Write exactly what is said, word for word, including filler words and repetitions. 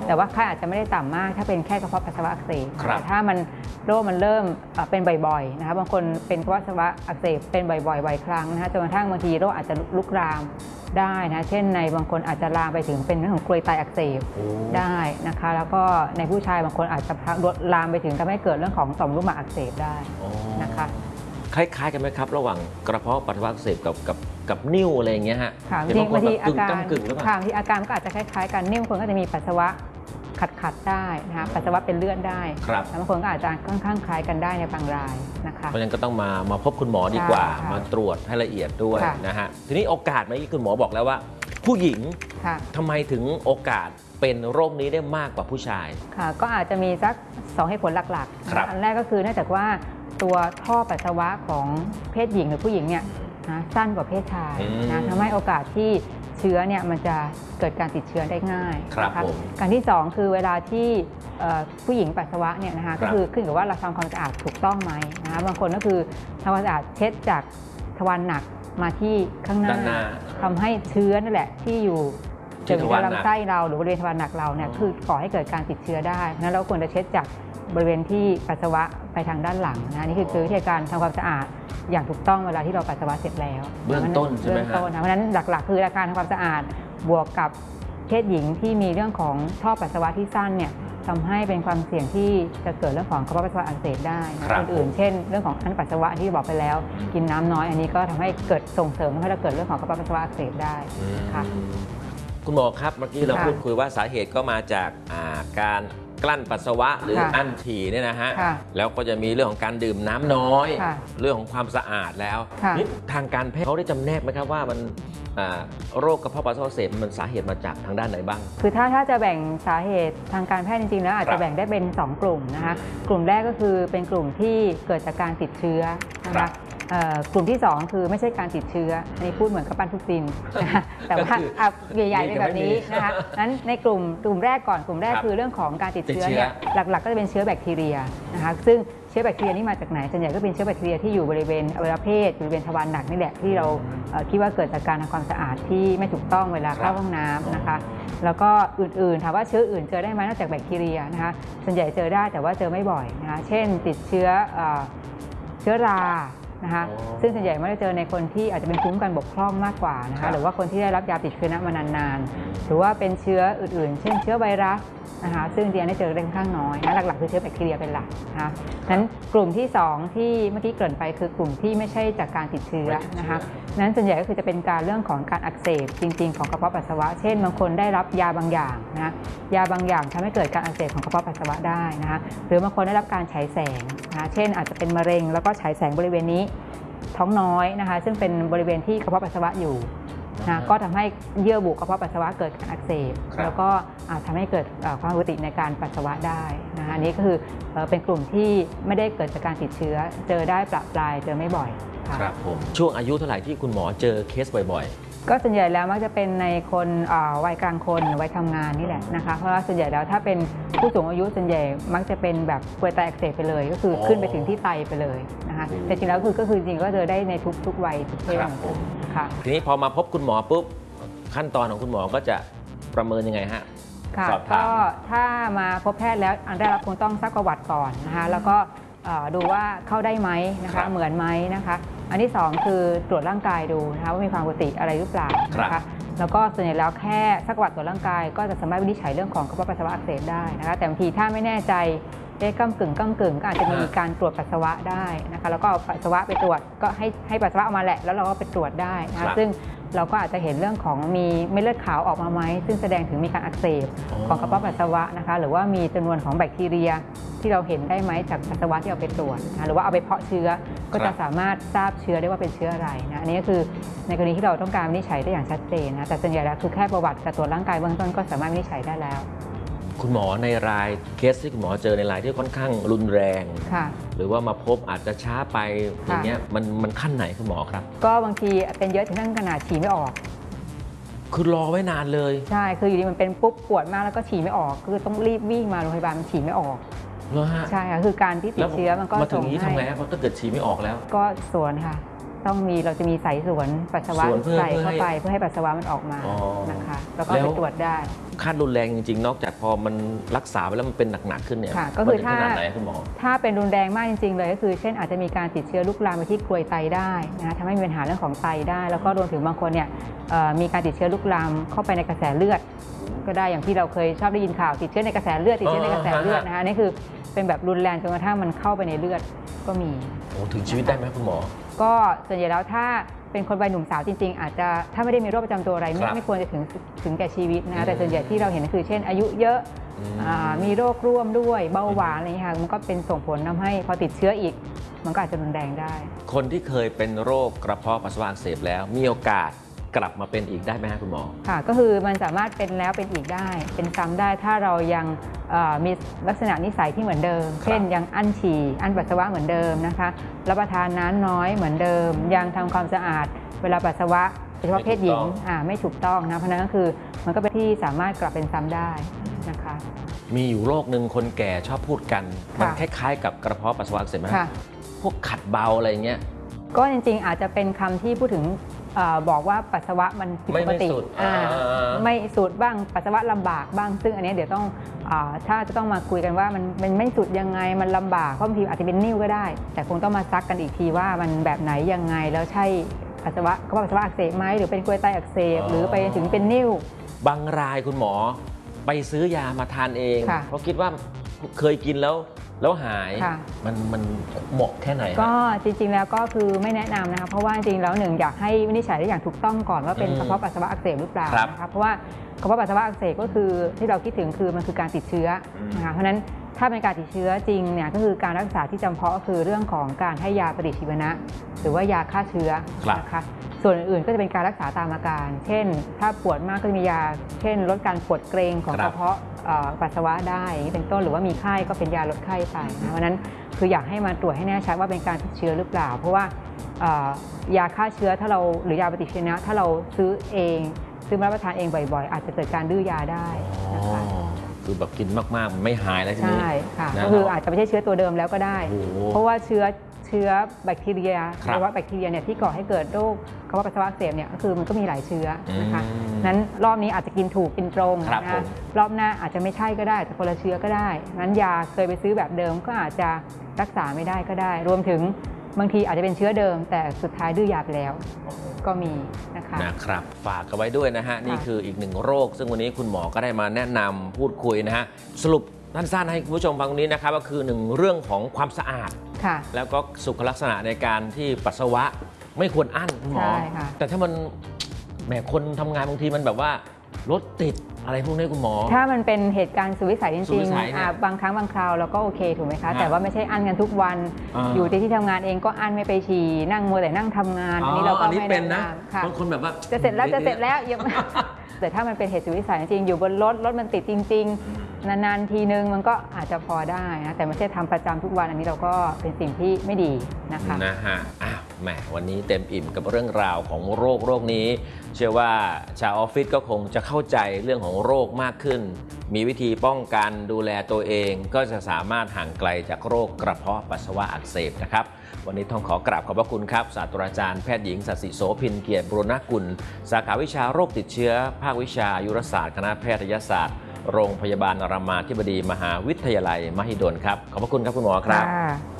แต่ว่าไข้อาจจะไม่ได้ต่ำมากถ้าเป็นแค่กระเพาะปัสสาวะอักเสบแต่ถ้ามันโรคมันเริ่มเป็นบ่อยๆนะคะบางคนเป็นกระเพาะปัสสาวะอักเสบเป็นบ่อยๆบ่อยครั้งนะคะจนกระทั่งบางทีโรคอาจจะลุกลามได้นะเช่นในบางคนอาจจะลามไปถึงเป็นเรื่องของกรวยไตอักเสบได้นะคะแล้วก็ในผู้ชายบางคนอาจจะลามไปถึงทำให้เกิดเรื่องของต่อมลูกหมากอักเสบได้นะคะคล้ายๆกันไหมครับระหว่างกระเพาะปัสสาวะอักเสบกับกับกับนิ่วอะไรอย่างเงี้ยฮะบางทีบางทีอาการค่ะบางทีอาการก็อาจจะคล้ายๆกันนิ่วคนก็จะมีปัสสาวะขัดๆได้นะคะปัสสาวะเป็นเลือดได้บางคนก็อาจจะค่อนข้างคล้ายกันได้ในบางรายนะคะเพราะฉะนั้นก็ต้องมามาพบคุณหมอดีกว่ามาตรวจให้ละเอียดด้วยนะฮะทีนี้โอกาสเมื่อกี้คุณหมอบอกแล้วว่าผู้หญิงทำไมถึงโอกาสเป็นโรคนี้ได้มากกว่าผู้ชายค่ะก็อาจจะมีสักสองเหตุผลหลักๆอันแรกก็คือเนื่องจากว่าตัวท่อปัสสาวะของเพศหญิงหรือผู้หญิงเนี่ยนะสั้นกว่าเพศชายนะทำให้โอกาสที่เชื้อเนี่ยมันจะเกิดการติดเชื้อได้ง่ายนะคะการที่สองคือเวลาที่ผู้หญิงปัสสาวะเนี่ยนะคะก็คือขึ้นกับว่าเราทำความสะอาดถูกต้องไหมนะคะบางคนก็คือทำความสะอาดเช็ดจากทวารหนักมาที่ข้างหน้าทำให้เชื้อนั่นแหละที่อยู่ถึงลำไส้เราหรือบริเวณทวารหนักเราเนี่ยคือก่อให้เกิดการติดเชื้อได้นั้นเราควรจะเช็ดจากบริเวณที่ปัสสาวะไปทางด้านหลังนะนี่คือคือวิธีการทำความสะอาดอย่างถูกต้องเวลาที่เราปัสสาวะเสร็จแล้วเบื้องต้นใช่ไหมครับเพราะฉะนั้นหลักๆคือการทำความสะอาดบวกกับเพศหญิงที่มีเรื่องของท่อปัสสาวะที่สั้นเนี่ยทำให้เป็นความเสี่ยงที่จะเกิดเรื่องของกระเพาะปัสสาวะอักเสบได้นะอื่นๆเช่นเรื่องของอั้นปัสสาวะที่บอกไปแล้วกินน้ำน้อยอันนี้ก็ทำให้เกิดส่งเสริมให้เราเกิดเรื่องของกระเพาะปัสสาวะอักเสบได้ค่ะคุณหมอครับเมื่อกี้เราพูดคุยว่าสาเหตุก็มาจากการกลั้นปัสสาวะหรืออั้นฉี่เนี่ยนะฮะแล้วก็จะมีเรื่องของการดื่มน้ำน้อยเรื่องของความสะอาดแล้วทางการแพทย์เขาได้จำแนกไหมครับว่ามันโรคกระเพาะปัสสาวะอักเสบมันสาเหตุมาจากทางด้านไหนบ้างคือถ้าถ้าจะแบ่งสาเหตุทางการแพทย์จริงๆแล้วอาจจะแบ่งได้เป็นสองกลุ่มนะคะกลุ่มแรกก็คือเป็นกลุ่มที่เกิดจากการติดเชื้อนะคะกลุ่มที่สองคือไม่ใช่การติดเชื้ออันนี้พูดเหมือนกับปั้นทุกซินแต่ว่าใหญ่ๆเป็นแบบนี้นะคะนั้นในกลุ่มกลุ่มแรกก่อนกลุ่มแรกคือเรื่องของการติดเชื้อเนี่ยหลักๆก็จะเป็นเชื้อแบคทีเรียนะคะซึ่งเชื้อแบคทีเรียนี่มาจากไหนส่วนใหญ่ก็เป็นเชื้อแบคทีเรียที่อยู่บริเวณอวัยวะเพศบริเวณทวารหนักนี่แหละที่เราคิดว่าเกิดจากการทำความสะอาดที่ไม่ถูกต้องเวลาเข้าห้องน้ำนะคะแล้วก็อื่นๆถามว่าเชื้ออื่นเจอได้ไหมนอกจากแบคทีเรียนะคะส่วนใหญ่เจอได้แต่ว่าเจอไม่บ่อยนะคะเช่นติดเชื้อเชื้อรานะคะซึ่งส่วนใหญ่ไม่ได้เจอในคนที่อาจจะเป็นภูมิคุ้มกันบกพร่องมากกว่านะคะหรือว่าคนที่ได้รับยาติดเชื้อมานานๆหรือว่าเป็นเชื้ออื่นๆเช่นเชื้อไวรัสนะคะซึ่งเดียได้เจอได้ค่อนข้างน้อยนะหลักๆคือเชื้อแบคทีเรียเป็นหลักนะคะนั้นกลุ่มที่สองที่เมื่อกี้เกริ่นไปคือกลุ่มที่ไม่ใช่จากการติดเชื้อนะคะนั้นส่วนใหญ่ก็คือจะเป็นการเรื่องของการอักเสบจริงๆของกระเพาะปัสสาวะเช่นบางคนได้รับยาบางอย่างนะยาบางอย่างทำให้เกิดการอักเสบของกระเพาะปัสสาวะได้นะคะหรือบางคนได้รับการฉายแสงนะเช่นอาจจะเป็นมะเร็งแล้วก็ฉายแสงบริเวณนี้ท้องน้อยนะคะซึ่งเป็นบริเวณที่กระเพาะปัสสาวะอยู่นะก็ทำให้เยื่อบุกระเพาะปัสสาวะเกิดการอักเสบแล้วก็อาจทำให้เกิดความผิดปกติในการปัสสาวะได้นะคะนี้ก็คือเป็นกลุ่มที่ไม่ได้เกิดจากการติดเชื้อเจอได้ประปรายเจอไม่บ่อยครับผมช่วงอายุเท่าไหร่ที่คุณหมอเจอเคสบ่อยๆก็ส่วนใหญ่แล้วมักจะเป็นในคนวัยกลางคนวัยทำงานนี่แหละนะคะเพราะว่าส่วนใหญ่แล้วถ้าเป็นผู้สูงอายุส่วนใหญ่มักจะเป็นแบบกรวยไตอักเสบไปเลยก็คือขึ้นไปถึงที่ไตไปเลยนะคะแต่จริงแล้วคือก็คือจริงก็เจอได้ในทุกทุกวัยทุกเพศค่ะทีนี้พอมาพบคุณหมอปุ๊บขั้นตอนของคุณหมอก็จะประเมินยังไงฮะค่ะก็ถ้ามาพบแพทย์แล้วอันแรกเราคงต้องซักประวัติก่อนนะคะแล้วก็ดูว่าเข้าได้ไหมนะคะเหมือนไหมนะคะอันที่สองคือตรวจร่างกายดูนะคะว่ามีความปกติอะไรหรือเปล่านะคะแล้วก็ส่วนใหญ่แล้วแค่ซักประวัติตรวจร่างกายก็จะสามารถวินิจฉัยเรื่องของกระเพาะปัสสาวะอักเสบได้นะคะแต่บางทีถ้าไม่แน่ใจเอ๊ะก้ำกึ่งก้ำกึ่งก็อาจจะมีการตรวจปัสสาวะได้นะคะแล้วก็เอาปัสสาวะไปตรวจก็ให้ให้ปัสสาวะออกมาแหละแล้วเราก็ไปตรวจได้นะคะซึ่งเราก็อาจจะเห็นเรื่องของมีเม็ดเลือดขาวออกมาไหมซึ่งแสดงถึงมีการอักเสบของกระเพาะปัสสาวะนะคะหรือว่ามีจำนวนของแบคทีเรียที่เราเห็นได้ไหมจากปัสสาวะที่เอาไปตรวจนะหรือว่าเอาไปเพาะเชื้อก็จะสามารถทราบเชื้อได้ว่าเป็นเชื้ออะไรนะอันนี้ก็คือในกรณีที่เราต้องการวินิจฉัยได้อย่างชัดเจนนะแต่ส่วนใหญ่แล้วคือแค่ประวัติการตรวจร่างกายเบื้องต้นก็สามารถวินิจฉัยได้แล้วคุณหมอในรายเคสที่คุณหมอเจอในรายที่ค่อนข้างรุนแรงหรือว่ามาพบอาจจะช้าไปอย่างเงี้ยมันมันขั้นไหนคุณหมอครับก็บางทีเป็นเยอะถึงขั้นขนาดฉี่ไม่ออกคือรอไว้นานเลยใช่คืออยู่ดีมันเป็นปุ๊บปวดมากแล้วก็ฉี่ไม่ออกคือต้องรีบวิ่งมาโรงพยาบาลมันฉี่ไม่ออกใช่ค่ะคือการที่ติดเชื้อมันก็มาถึงนี้ทำไงเพราะถ้าเกิดฉี่ไม่ออกแล้วก็สวนค่ะต้องมีเราจะมีสายสวนปัสสาวะใส่เข้าไปเพื่อให้ปัสสาวะมันออกมานะคะแล้วก็ไปตรวจได้ขั้นรุนแรงจริงๆนอกจากพอมันรักษาไปแล้วมันเป็นหนักๆขึ้นเนี่ยก็คือถ้าขนาดไหนคุณหมอถ้าเป็นรุนแรงมากจริงๆเลยก็คือเช่นอาจจะมีการติดเชื้อลุกลามไปที่กรวยไตได้นะทำให้มีปัญหาเรื่องของไตได้แล้วก็รวมถึงบางคนเนี่ยมีการติดเชื้อลุกลามเข้าไปในกระแสเลือดก็ได้อย่างที่เราเคยชอบได้ยินข่าวติดเชื้อในกระแสเลือดติดเชื้อในกระแสเลือดนะคะนี่คือเป็นแบบรุนแรงจนกระทั่งมันเข้าไปในเลือดก็มีโอ้ถึงชีวิตได้ไหมคุณหมอก็ส่วนใหญ่แล้วถ้าเป็นคนวัยหนุ่มสาวจริงๆอาจจะถ้าไม่ได้มีโรคประจำตัวอะไรไม่ไม่ควรจะถึงถึงแก่ชีวิตนะแต่ส่วนใหญ่ที่เราเห็นคือเช่นอายุเยอะมีโรคร่วมด้วยเบาหวานอะไรอย่างนี้ค่ะมันก็เป็นส่งผลทำให้พอติดเชื้ออีกมันก็อาจจะรุนแรงได้คนที่เคยเป็นโรคกระเพาะปัสสาวะอักเสบแล้วมีโอกาสกลับมาเป็นอีกได้ไหมครับคุณหมอค่ะก็คือมันสามารถเป็นแล้วเป็นอีกได้เป็นซ้ำได้ถ้าเรายังมีลักษณะนิสัยที่เหมือนเดิมเช่นยังอั้นฉี่อั้นปัสสาวะเหมือนเดิมนะคะรับประทานน้ำน้อยเหมือนเดิมยังทำความสะอาดเวลาปัสสาวะโดยเฉพาะเพศหญิงไม่ถูกต้องนะเพราะนั้นก็คือมันก็เป็นที่สามารถกลับเป็นซ้ำได้นะคะมีอยู่โรคหนึ่งคนแก่ชอบพูดกันมันคล้ายๆกับกระเพาะปัสสาวะอักเสบไหมพวกขัดเบาอะไรเงี้ยก็จริงๆอาจจะเป็นคำที่พูดถึงบอกว่าปัสสาวะมันผิดปกติไม่สุดบ้างปัสสาวะลำบากบ้างซึ่งอันนี้เดี๋ยวต้องถ้าจะต้องมาคุยกันว่ามันมันไม่สุดยังไงมันลำบากเพราะบางทีอาจจะเป็นนิ่วก็ได้แต่คงต้องมาซักกันอีกทีว่ามันแบบไหนยังไงแล้วใช่ปัสสาวะเขาว่าปัสสาวะอักเสบไหมหรือเป็นกรวยไตอักเสบหรือไปถึงเป็นนิ่วบางรายคุณหมอไปซื้อยามาทานเองเพราะคิดว่าเคยกินแล้วแล้วหายมันมันเหมาะแค่ไหนก็จริงๆแล้วก็คือไม่แนะนำนะคะเพราะว่าจริงๆแล้วหนึ่งอยากให้วินิจฉัยได้อย่างถูกต้องก่อนว่าเป็นกระเพาะปัสสาวะอักเสบหรือเปล่านะคะเพราะว่ากระเพาะปัสสาวะอักเสบก็คือที่เราคิดถึงคือมันคือการติดเชื้อนะคะเพราะฉะนั้นถ้าเป็นการติดเชื้อจริงเนี่ยก็คือการรักษาที่จำเพาะก็คือเรื่องของการให้ยาปฏิชีวนะหรือว่ายาฆ่าเชื้อนะคะส่วนอื่นๆก็จะเป็นการรักษาตามอาการเช่นถ้าปวดมากก็จะมียาเช่นลดการปวดเกร็งของกระเพาะปัสสาวะได้เป็นต้นหรือว่ามีไข้ก็เป็นยาลดไข้ไปนะเพราะนั้นคืออยากให้มาตรวจให้แน่ชัดว่าเป็นการติดเชื้อหรือเปล่าเพราะว่ายาฆ่าเชื้อถ้าเราหรือยาปฏิชีวนะถ้าเราซื้อเองซื้อมารับประทานเองบ่อยๆอาจจะเกิดการดื้อยาได้นะคะคือแบบกินมากๆมันไม่หายแล้วทีนี้ใช่ค่ะก็คืออาจจะไม่ใช่เชื้อตัวเดิมแล้วก็ได้เพราะว่าเชื้อเชื้อแบคทีเรียหรือว่าแบคทีเรียเนี่ยที่ก่อให้เกิดโรคกระเพาะปัสสาวะอักเสบเนี่ยก็คือมันก็มีหลายเชื้อนะคะนั้นรอบนี้อาจจะกินถูกกินตรงนะรอบหน้าอาจจะไม่ใช่ก็ได้แต่คนละเชื้อก็ได้นั้นยาเคยไปซื้อแบบเดิมก็อาจจะรักษาไม่ได้ก็ได้รวมถึงบางทีอาจจะเป็นเชื้อเดิมแต่สุดท้ายดื้อยาไปแล้วก็มีนะคะนะครับฝากกันไว้ด้วยนะฮะนี่คืออีกหนึ่งโรคซึ่งวันนี้คุณหมอก็ได้มาแนะนำพูดคุยนะฮะสรุปสั้นๆให้คุณผู้ชมฟังตรงนี้นะครับก็คือหนึ่งเรื่องของความสะอาดแล้วก็สุขลักษณะในการที่ปัสสาวะไม่ควรอั้นคุณหมอแต่ถ้ามันแหมคนทำงานบางทีมันแบบว่ารถติดอะไรพวกนี้คุณหมอถ้ามันเป็นเหตุการณ์สุดวิสัยจริงๆบางครั้งบางคราวเราก็โอเคถูกไหมคะแต่ว่าไม่ใช่อั้นกันทุกวันอยู่ที่ที่ทำงานเองก็อั้นไม่ไปฉี่นั่งมัวแต่นั่งทำงานอันนี้เราก็ไม่เป็นนะบางคนแบบว่าจะเสร็จแล้วจะเสร็จแล้วยังแต่ถ้ามันเป็นเหตุสุดวิสัยจริงๆอยู่บนรถรถมันติดจริงๆนานๆทีนึงมันก็อาจจะพอได้นะแต่ไม่ใช่ทำประจำทุกวันอันนี้เราก็เป็นสิ่งที่ไม่ดีนะคะนะฮะอ้าวแหมวันนี้เต็มอิ่มกับเรื่องราวของโรคโรคนี้เชื่อว่าชาวออฟฟิศก็คงจะเข้าใจเรื่องของโรคมากขึ้นมีวิธีป้องกันดูแลตัวเองก็จะสามารถห่างไกลจากโรคกระเพาะปัสสาวะอักเสบนะครับวันนี้ต้องขอกราบขอบพระคุณครับศาสตราจารย์แพทย์หญิงศศิโสภินเกียรติบุรณกุลสาขาวิชาโรคติดเชื้อภาควิชาอายุรศาสตร์คณะแพทยศาสตร์โรงพยาบาลรามาธิบดีมหาวิทยาลัยมหิดลครับขอบพระคุณครับคุณหมอครับ